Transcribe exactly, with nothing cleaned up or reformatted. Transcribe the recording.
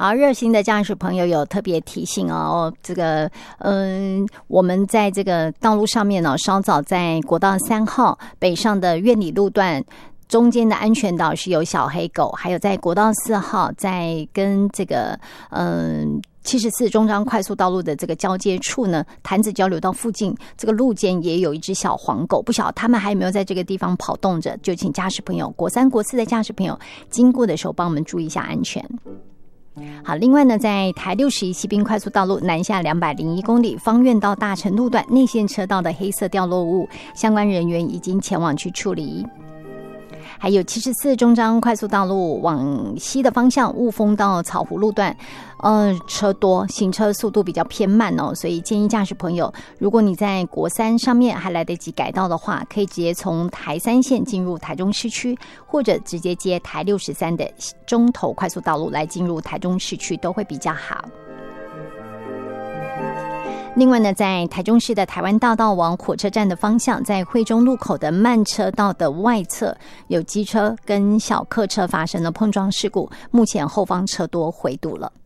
好，热心的驾驶朋友有特别提醒哦，这个嗯，我们在这个道路上面呢，稍早在国道三号北上的苑里路段。中间的安全岛是有小黑狗，还有在国道四号，在跟这个嗯七十四中彰快速道路的这个交接处呢，潭子交流道附近这个路肩也有一只小黄狗，不晓得他们还有没有在这个地方跑动着，就请驾驶朋友国三国四的驾驶朋友经过的时候帮我们注意一下安全。好，另外呢，在台六十一骑兵快速道路南下两百零一公里芳苑到大成路段内线车道的黑色掉落物，相关人员已经前往去处理。还有七十四中彰快速道路往西的方向雾峰到草湖路段，呃，车多，行车速度比较偏慢哦，所以建议驾驶朋友，如果你在国三上面还来得及改道的话，可以直接从台三线进入台中市区，或者直接接台六十三的中投快速道路来进入台中市区，都会比较好。另外呢，在台中市的台湾大道往火车站的方向，在惠中路口的慢车道的外侧，有机车跟小客车发生了碰撞事故，目前后方车多回堵了。